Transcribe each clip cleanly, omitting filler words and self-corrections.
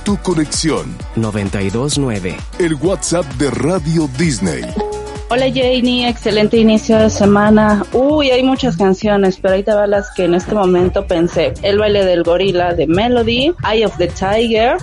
tu conexión. 92.9. El WhatsApp de Radio Disney. Hola Janie, excelente inicio de semana. Hay muchas canciones, pero ahí te va las que en este momento pensé. El baile del gorila de Melody, Eye of the Tiger,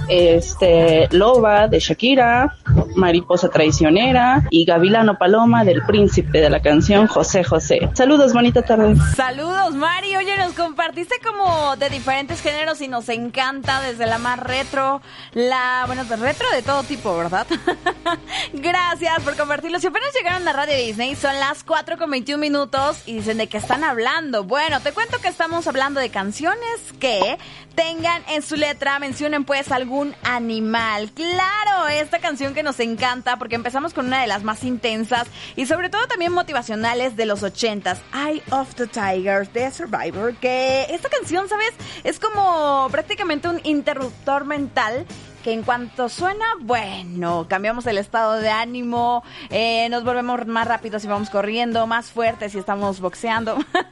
Loba de Shakira, Mariposa traicionera y Gavilano Paloma del príncipe de la canción José José. Saludos, bonita tarde. Saludos, Mari. Oye, nos compartiste como de diferentes géneros y nos encanta, desde la más retro, retro de todo tipo, ¿verdad? Gracias por compartirlo. Si apenas llegaron a Radio Disney, son las 4:21 y dicen de qué están hablando. Bueno, te cuento que estamos hablando de canciones que tengan en su letra, mencionen pues algún animal. Claro, esta canción que nos encanta porque empezamos con una de las más intensas y sobre todo también motivacionales de los 80s, Eye of the Tiger de Survivor, que esta canción, ¿sabes? Es como prácticamente un interruptor mental que en cuanto suena, bueno, cambiamos el estado de ánimo, nos volvemos más rápidos si vamos corriendo, más fuertes si estamos boxeando.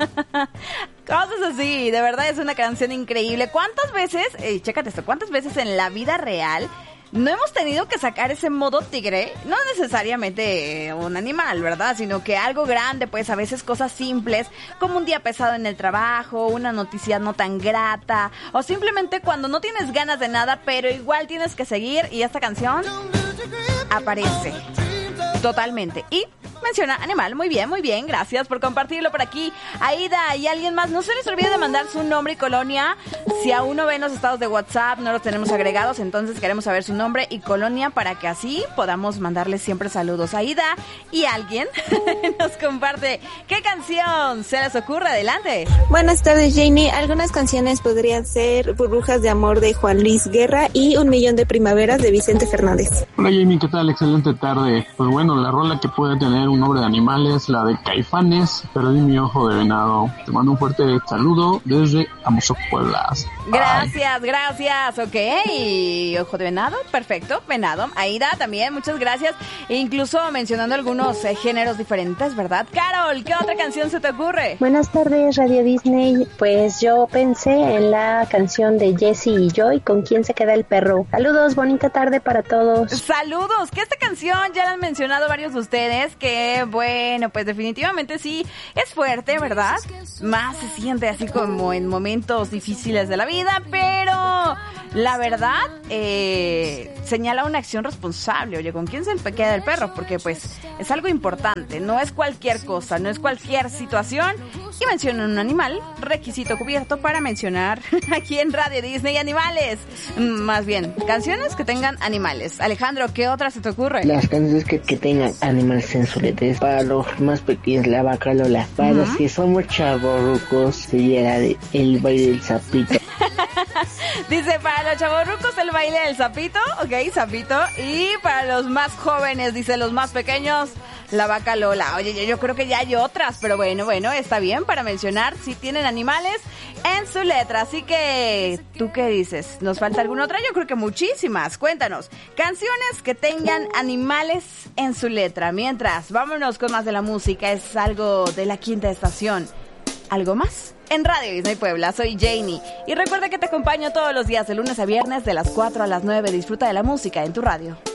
Cosas así, de verdad es una canción increíble. ¿Cuántas veces, chécate esto, cuántas veces en la vida real no hemos tenido que sacar ese modo tigre? No necesariamente un animal, ¿verdad? Sino que algo grande, pues a veces cosas simples, como un día pesado en el trabajo, una noticia no tan grata, o simplemente cuando no tienes ganas de nada, pero igual tienes que seguir, y esta canción aparece totalmente. Y menciona animal. Muy bien, gracias por compartirlo por aquí. Aida y alguien más, no se les olvide de mandar su nombre y colonia. Si aún no ven los estados de WhatsApp, no los tenemos agregados, entonces queremos saber su nombre y colonia para que así podamos mandarles siempre saludos. Aida y alguien nos comparte qué canción se les ocurre. Adelante. Buenas tardes, Janie. Algunas canciones podrían ser Burbujas de Amor de Juan Luis Guerra y Un Millón de Primaveras de Vicente Fernández. Hola Jamie, ¿qué tal? Excelente tarde. Pues bueno, la rola que puede tener un nombre de animales, la de Caifanes, Perdí mi ojo de venado. Te mando un fuerte saludo desde Amozoc, Puebla. Gracias, ok. Ojo de venado, perfecto, venado. Aida también, muchas gracias. E incluso mencionando algunos géneros diferentes, ¿verdad? Carol, ¿qué otra canción se te ocurre? Buenas tardes, Radio Disney. Pues yo pensé en la canción de Jessie y Joy, ¿Con quién se queda el perro? Saludos, bonita tarde para todos. Saludos, que esta canción ya la han mencionado varios de ustedes, que bueno, pues definitivamente sí, es fuerte, ¿verdad? Más se siente así como en momentos difíciles de la vida, pero la verdad señala una acción responsable. Oye, ¿con quién se queda el perro? Porque pues es algo importante, no es cualquier cosa, no es cualquier situación. Y menciona un animal, requisito cubierto para mencionar aquí en Radio Disney animales. Más bien, canciones que tengan animales. Alejandro, ¿qué otra se te ocurre? Las canciones que tengan animales en su letra. Para los más pequeños, la vaca Lola. Para los que somos chavorrucos, sería el baile del sapito. Dice, para los chavorrucos el baile del sapito, ok, sapito. Y para los más jóvenes, dice, los más pequeños, la vaca Lola. Oye, yo creo que ya hay otras, pero bueno, está bien para mencionar si tienen animales en su letra. Así que, ¿tú qué dices? ¿Nos falta alguna otra? Yo creo que muchísimas. Cuéntanos, canciones que tengan animales en su letra. Mientras, vámonos con más de la música. Es algo de la quinta estación. ¿Algo más? En Radio Disney Puebla, soy Janie. Y recuerda que te acompaño todos los días de lunes a viernes de las 4 a las 9. Disfruta de la música en tu radio.